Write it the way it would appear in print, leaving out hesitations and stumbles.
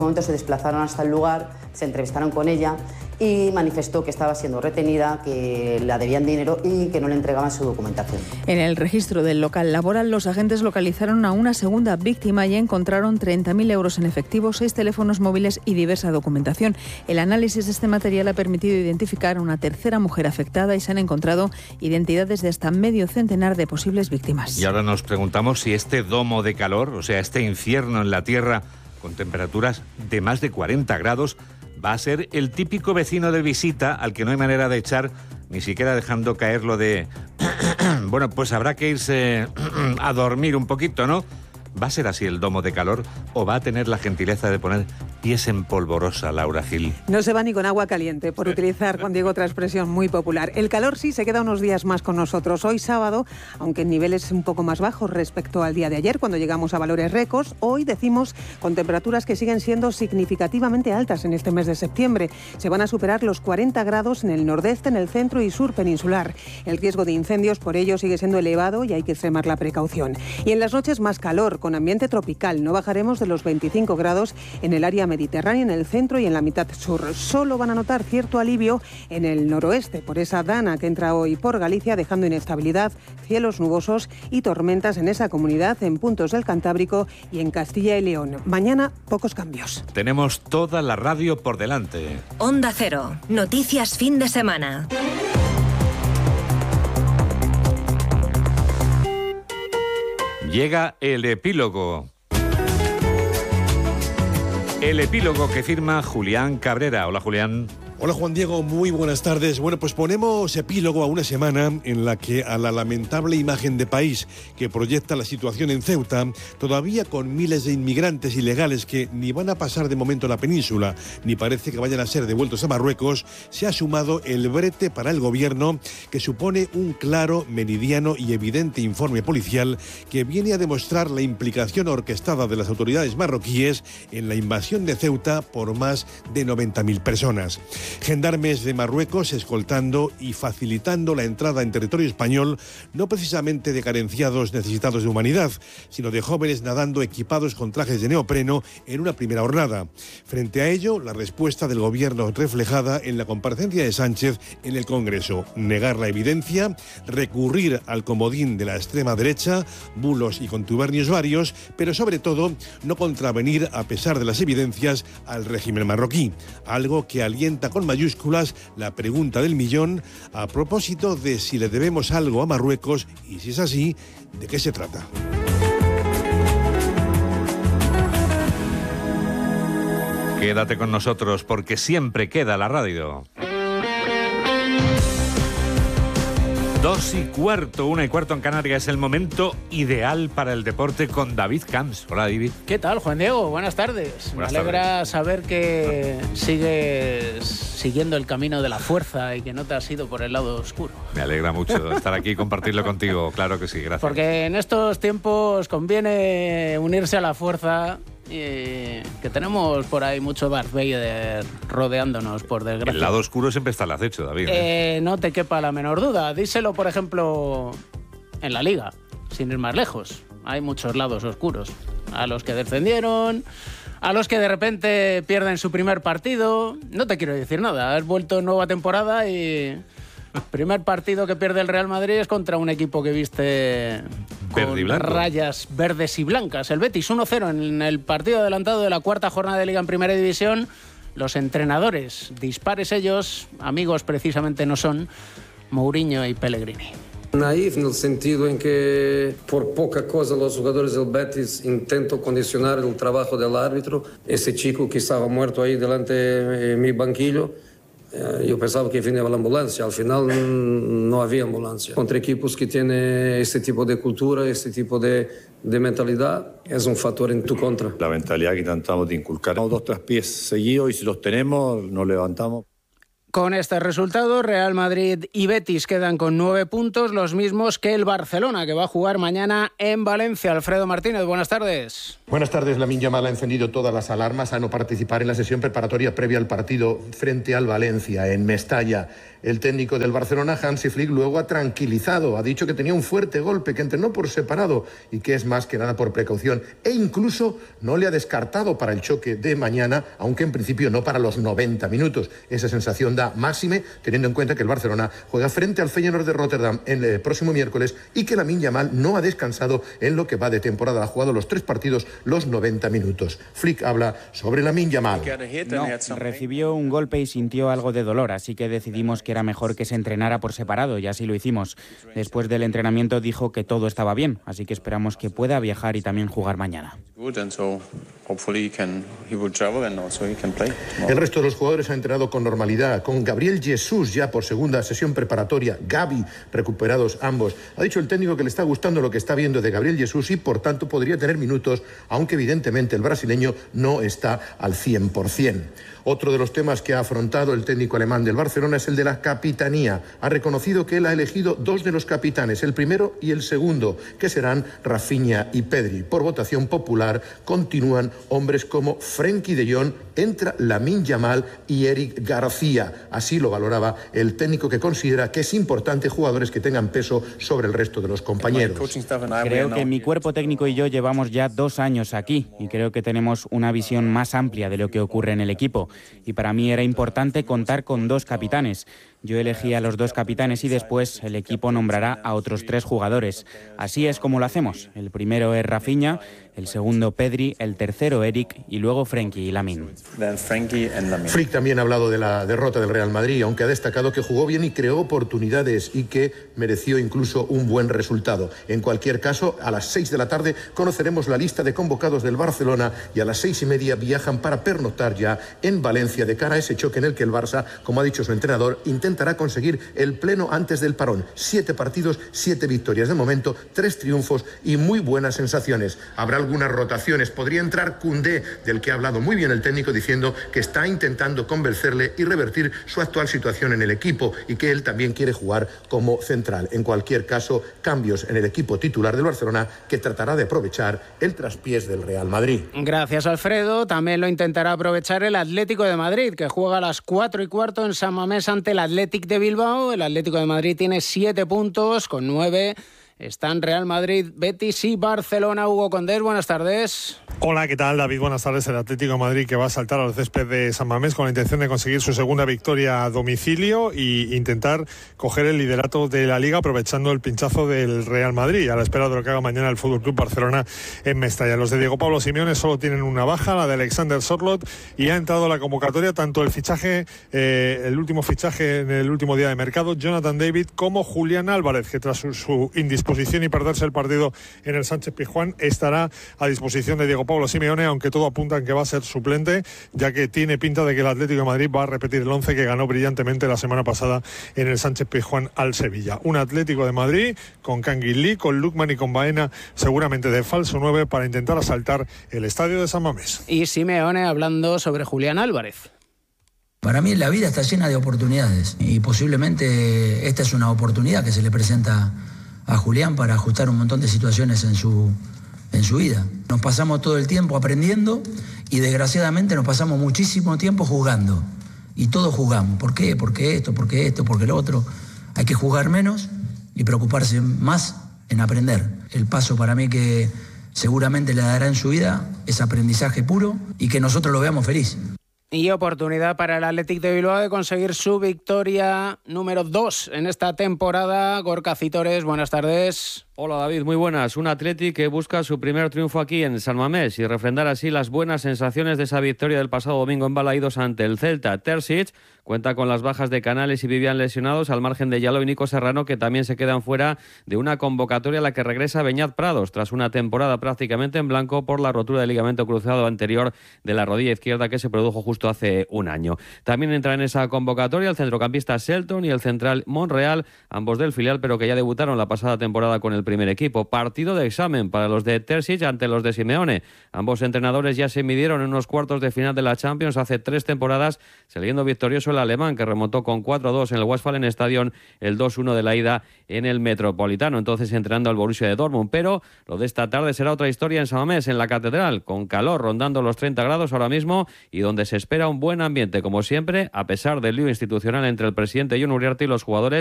momento se desplazaron hasta el lugar, se entrevistaron con ella y manifestó que estaba siendo retenida, que la debían dinero y que no le entregaban su documentación. En el registro del local laboral, los agentes localizaron a una segunda víctima y encontraron 30.000 euros en efectivo, 6 teléfonos móviles y diversa documentación. El análisis de este material ha permitido identificar a una tercera mujer afectada y se han encontrado identidades de hasta medio centenar de posibles víctimas. Y ahora nos preguntamos si este domo de calor, o sea, este infierno en la tierra con temperaturas de más de 40 grados, va a ser el típico vecino de visita al que no hay manera de echar, ni siquiera dejando caer lo de... bueno, pues habrá que irse a dormir un poquito, ¿no? ¿Va a ser así el domo de calor o va a tener la gentileza de poner pies en polvorosa, Laura Gil? No se va ni con agua caliente, por utilizar, Juan Diego, otra expresión muy popular. El calor sí se queda unos días más con nosotros. Hoy sábado, aunque en niveles un poco más bajos respecto al día de ayer, cuando llegamos a valores récords, hoy decimos con temperaturas que siguen siendo significativamente altas en este mes de septiembre. Se van a superar los 40 grados en el nordeste, en el centro y sur peninsular. El riesgo de incendios por ello sigue siendo elevado y hay que extremar la precaución. Y en las noches más calor, con ambiente tropical. No bajaremos de los 25 grados en el área mediterránea, en el centro y en la mitad sur. Solo van a notar cierto alivio en el noroeste por esa dana que entra hoy por Galicia, dejando inestabilidad, cielos nubosos y tormentas en esa comunidad, en puntos del Cantábrico y en Castilla y León. Mañana, pocos cambios. Tenemos toda la radio por delante. Onda Cero. Noticias fin de semana. Llega el epílogo. El epílogo que firma Julián Cabrera. Hola, Julián. Hola, Juan Diego, muy buenas tardes. Bueno, pues ponemos epílogo a una semana en la que a la lamentable imagen de país que proyecta la situación en Ceuta, todavía con miles de inmigrantes ilegales que ni van a pasar de momento la península, ni parece que vayan a ser devueltos a Marruecos, se ha sumado el brete para el gobierno que supone un claro, meridiano y evidente informe policial que viene a demostrar la implicación orquestada de las autoridades marroquíes en la invasión de Ceuta por más de 90.000 personas. Gendarmes de Marruecos escoltando y facilitando la entrada en territorio español, no precisamente de carenciados necesitados de humanidad, sino de jóvenes nadando equipados con trajes de neopreno en una primera jornada. Frente a ello, la respuesta del gobierno reflejada en la comparecencia de Sánchez en el Congreso: negar la evidencia, recurrir al comodín de la extrema derecha, bulos y contubernios varios, pero sobre todo no contravenir, a pesar de las evidencias, al régimen marroquí, algo que alienta con mayúsculas la pregunta del millón a propósito de si le debemos algo a Marruecos y, si es así, ¿de qué se trata? Quédate con nosotros porque siempre queda la radio. 2:15, 1:15 en Canarias, es el momento ideal para el deporte con David Camps. Hola, David. ¿Qué tal, Juan Diego? Buenas tardes. Me alegra saber que sigues siguiendo el camino de la fuerza y que no te has ido por el lado oscuro. Me alegra mucho estar aquí y compartirlo contigo. Claro que sí, gracias. Porque en estos tiempos conviene unirse a la fuerza. Que tenemos por ahí mucho Darth Vader rodeándonos, por desgracia. El lado oscuro siempre está al acecho, David. No te quepa la menor duda. Díselo, por ejemplo, en la Liga, sin ir más lejos. Hay muchos lados oscuros. A los que descendieron, a los que de repente pierden su primer partido. No te quiero decir nada. Has vuelto en nueva temporada y... primer partido que pierde el Real Madrid es contra un equipo que viste con rayas verdes y blancas. El Betis 1-0 en el partido adelantado de la cuarta jornada de Liga en Primera División. Los entrenadores, dispares ellos, amigos precisamente no son, Mourinho y Pellegrini. Naif en el sentido en que por poca cosa los jugadores del Betis intentan condicionar el trabajo del árbitro. Ese chico que estaba muerto ahí delante de mi banquillo, yo pensaba que venía la ambulancia, al final no había ambulancia. Contra equipos que tienen este tipo de cultura, este tipo de mentalidad, es un factor en tu contra. La mentalidad que intentamos de inculcar. 2 traspiés seguidos y si los tenemos, nos levantamos. Con este resultado, Real Madrid y Betis quedan con 9 puntos, los mismos que el Barcelona, que va a jugar mañana en Valencia. Alfredo Martínez, buenas tardes. Buenas tardes. Lamine Yamal ha encendido todas las alarmas a no participar en la sesión preparatoria previa al partido frente al Valencia en Mestalla. El técnico del Barcelona, Hansi Flick, luego ha tranquilizado, ha dicho que tenía un fuerte golpe, que entrenó por separado y que es más que nada por precaución, e incluso no le ha descartado para el choque de mañana, aunque en principio no para los 90 minutos. Esa sensación da máxime, teniendo en cuenta que el Barcelona juega frente al Feyenoord de Rotterdam el próximo miércoles y que Lamine Yamal no ha descansado en lo que va de temporada. Ha jugado los 3 partidos, los 90 minutos. Flick habla sobre Lamine Yamal. No, recibió un golpe y sintió algo de dolor, así que decidimos que era mejor que se entrenara por separado y así lo hicimos. Después del entrenamiento dijo que todo estaba bien, así que esperamos que pueda viajar y también jugar mañana. El resto de los jugadores ha entrenado con normalidad, con Gabriel Jesús ya por segunda sesión preparatoria, Gavi, recuperados ambos. Ha dicho el técnico que le está gustando lo que está viendo de Gabriel Jesús y por tanto podría tener minutos, aunque evidentemente el brasileño no está al 100%. Otro de los temas que ha afrontado el técnico alemán del Barcelona es el de la capitanía. Ha reconocido que él ha elegido 2 de los capitanes, el primero y el segundo, que serán Rafinha y Pedri. Por votación popular continúan hombres como Frenkie de Jong, entra Lamine Yamal y Eric García. Así lo valoraba el técnico, que considera que es importante jugadores que tengan peso sobre el resto de los compañeros. Creo que mi cuerpo técnico y yo llevamos ya 2 años aquí y creo que tenemos una visión más amplia de lo que ocurre en el equipo. Y para mí era importante contar con 2 capitanes. Yo elegí a los 2 capitanes y después el equipo nombrará a otros 3 jugadores. Así es como lo hacemos. El primero es Rafinha, el segundo Pedri, el tercero Eric y luego Frenkie y Lamine. Flick también ha hablado de la derrota del Real Madrid, aunque ha destacado que jugó bien y creó oportunidades y que mereció incluso un buen resultado. En cualquier caso, a las 6 de la tarde conoceremos la lista de convocados del Barcelona y a las 6:30 viajan para pernoctar ya en Valencia de cara a ese choque en el que el Barça, como ha dicho su entrenador, intentará conseguir el pleno antes del parón. 7 partidos, 7 victorias de momento, 3 triunfos y muy buenas sensaciones. Habrá algunas rotaciones. Podría entrar Koundé, del que ha hablado muy bien el técnico, diciendo que está intentando convencerle y revertir su actual situación en el equipo y que él también quiere jugar como central. En cualquier caso, cambios en el equipo titular del Barcelona, que tratará de aprovechar el traspiés del Real Madrid. Gracias, Alfredo. También lo intentará aprovechar el Atlético de Madrid, que juega a las 4:15 en San Mamés ante el Athletic de Bilbao. El Atlético de Madrid tiene 7 puntos, con 9 están Real Madrid, Betis y Barcelona. Hugo Condés, buenas tardes. Hola, ¿qué tal, David? Buenas tardes. El Atlético de Madrid, que va a saltar al césped de San Mamés con la intención de conseguir su segunda victoria a domicilio e intentar coger el liderato de la Liga, aprovechando el pinchazo del Real Madrid, a la espera de lo que haga mañana el FC Barcelona en Mestalla. Los de Diego Pablo Simeone solo tienen una baja, la de Alexander Sørloth, y ha entrado a la convocatoria tanto el último fichaje en el último día de mercado, Jonathan David, como Julián Álvarez, que tras su indisposición y perderse el partido en el Sánchez-Pizjuán estará a disposición de Diego Pablo Simeone, aunque todo apunta en que va a ser suplente, ya que tiene pinta de que el Atlético de Madrid va a repetir el 11 que ganó brillantemente la semana pasada en el Sánchez-Pizjuán al Sevilla. Un Atlético de Madrid con Canguilí, con Lukman y con Baena seguramente de falso 9 para intentar asaltar el estadio de San Mamés. Y Simeone hablando sobre Julián Álvarez. Para mí la vida está llena de oportunidades y posiblemente esta es una oportunidad que se le presenta a Julián para ajustar un montón de situaciones en su vida. Nos pasamos todo el tiempo aprendiendo y desgraciadamente nos pasamos muchísimo tiempo jugando. Y todos jugamos. ¿Por qué? Porque esto, porque lo otro. Hay que jugar menos y preocuparse más en aprender. El paso para mí que seguramente le dará en su vida es aprendizaje puro y que nosotros lo veamos feliz. Y oportunidad para el Athletic de Bilbao de conseguir su victoria número 2 en esta temporada. Gorka Citores, buenas tardes. Hola David, muy buenas. Un Athletic que busca su primer triunfo aquí en San Mamés y refrendar así las buenas sensaciones de esa victoria del pasado domingo en Balaídos ante el Celta. Terzic cuenta con las bajas de Canales y Vivian lesionados, al margen de Yalo y Nico Serrano, que también se quedan fuera de una convocatoria a la que regresa Beñat Prados tras una temporada prácticamente en blanco por la rotura del ligamento cruzado anterior de la rodilla izquierda que se produjo justo hace un año. También entra en esa convocatoria el centrocampista Shelton y el central Monreal, ambos del filial, pero que ya debutaron la pasada temporada con el el primer equipo. Partido de examen para los de Terzic ante los de Simeone. Ambos entrenadores ya se midieron en unos cuartos de final de la Champions hace 3 temporadas, saliendo victorioso el alemán, que remontó con 4-2 en el Westfalenstadion, el 2-1 de la ida en el Metropolitano, entonces entrenando al Borussia de Dortmund. Pero lo de esta tarde será otra historia en San Mamés, en la Catedral, con calor rondando los 30 grados ahora mismo y donde se espera un buen ambiente, como siempre, a pesar del lío institucional entre el presidente Jon Uriarte y los jugadores.